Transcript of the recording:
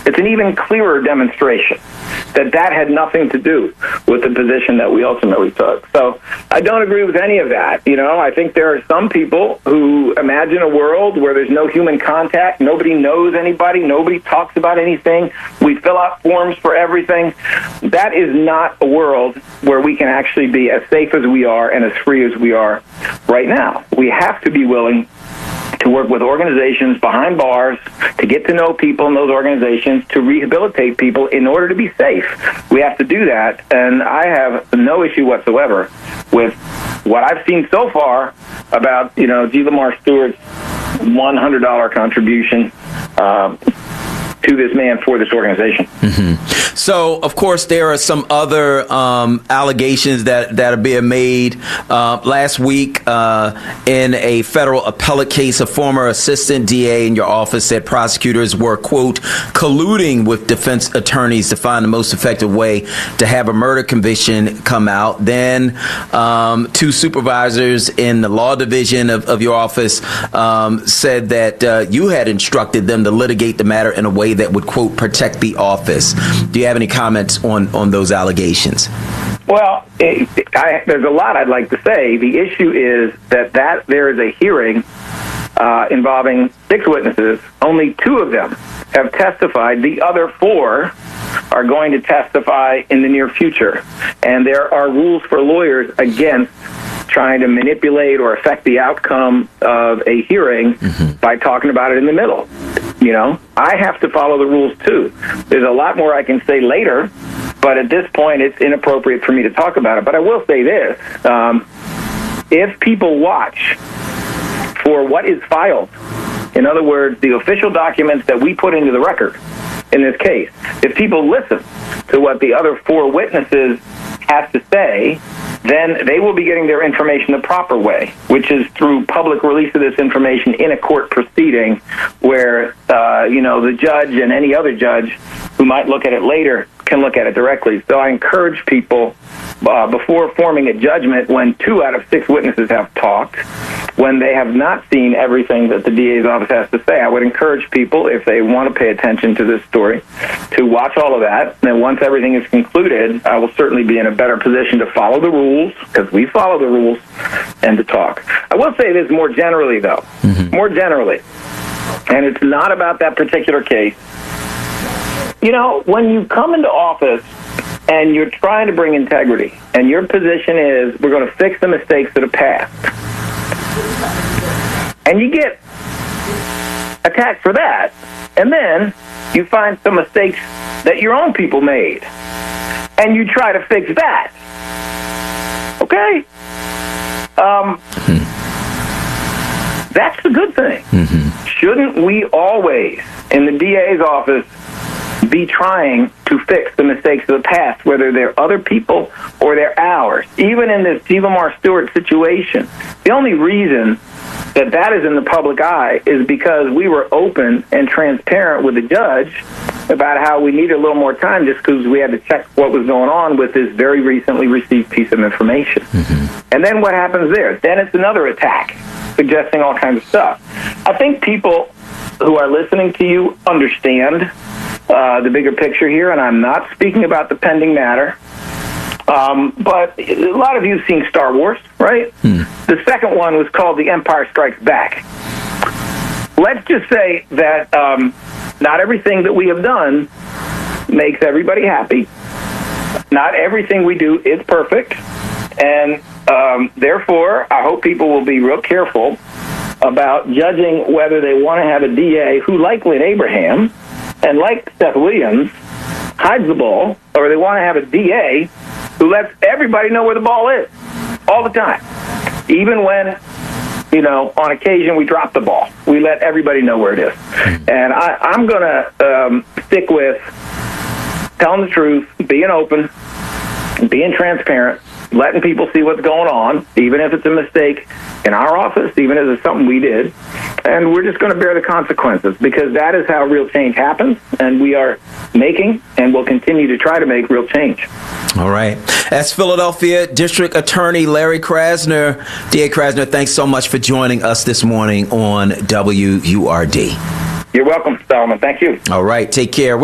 It's an even clearer demonstration that had nothing to do with the position that we ultimately took. So I don't agree with any of that. I think there are some people who imagine a world where there's no human contact, nobody knows anybody, nobody talks about anything, we fill out forms for everything. That is not a world where we can actually be as safe as we are and as free as we are right now. We have to be willing to work with organizations behind bars, to get to know people in those organizations, to rehabilitate people in order to be safe. We have to do that, and I have no issue whatsoever with what I've seen so far about, G. Lamar Stewart's $100 contribution to this man for this organization. Mm-hmm. So, of course, there are some other allegations that are being made. Last week, in a federal appellate case, a former assistant DA in your office said prosecutors were, quote, colluding with defense attorneys to find the most effective way to have a murder conviction come out. Then two supervisors in the law division of your office said that you had instructed them to litigate the matter in a way that would, quote, protect the office. Do you have any comments on those allegations? Well, there's a lot I'd like to say. The issue is that there is a hearing involving 6 witnesses. Only 2 of them have testified. The other 4 are going to testify in the near future. And there are rules for lawyers against trying to manipulate or affect the outcome of a hearing by talking about it in the middle. I have to follow the rules too. There's a lot more I can say later, but at this point it's inappropriate for me to talk about it. But I will say this. If people watch for what is filed, in other words, the official documents that we put into the record in this case, if people listen to what the other 4 witnesses have to say, then they will be getting their information the proper way, which is through public release of this information in a court proceeding where, the judge and any other judge who might look at it later can look at it directly. So I encourage people, before forming a judgment, when 2 out of 6 witnesses have talked, when they have not seen everything that the DA's office has to say, I would encourage people, if they want to pay attention to this story, to watch all of that. And then once everything is concluded, I will certainly be in a better position to follow the rules, because we follow the rules, and to talk. I will say this more generally, though. More generally. And it's not about that particular case. When you come into office and you're trying to bring integrity, and your position is, we're going to fix the mistakes of the past, and you get attacked for that, and then you find some mistakes that your own people made, and you try to fix that, okay? That's the good thing. Shouldn't we always, in the DA's office, be trying to fix the mistakes of the past, whether they're other people or they're ours? Even in this G. Lamar Stewart situation, the only reason that is in the public eye is because we were open and transparent with the judge about how we needed a little more time just because we had to check what was going on with this very recently received piece of information. And then what happens there? Then it's another attack, suggesting all kinds of stuff. I think people who are listening to you understand the bigger picture here, and I'm not speaking about the pending matter. But a lot of you have seen Star Wars, right? The second one was called The Empire Strikes Back. Let's just say that not everything that we have done makes everybody happy. Not everything we do is perfect. And therefore, I hope people will be real careful about judging whether they want to have a DA who, like Lynn Abraham and like Seth Williams, hides the ball, or they want to have a DA who lets everybody know where the ball is all the time. Even when, on occasion we drop the ball, we let everybody know where it is. And I'm going to stick with telling the truth, being open, being transparent, letting people see what's going on, even if it's a mistake in our office, even if it's something we did. And we're just going to bear the consequences, because that is how real change happens. And we are making and will continue to try to make real change. All right. That's Philadelphia District Attorney Larry Krasner. D.A. Krasner, thanks so much for joining us this morning on WURD. You're welcome, Solomon. Thank you. All right. Take care.